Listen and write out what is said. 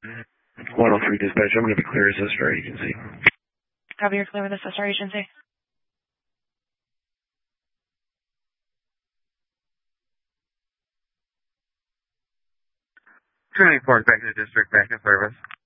103 dispatch, I'm going to be clear as sister agency. Copy, you're clear with the sister agency. Trinity Park back to the district, back in service.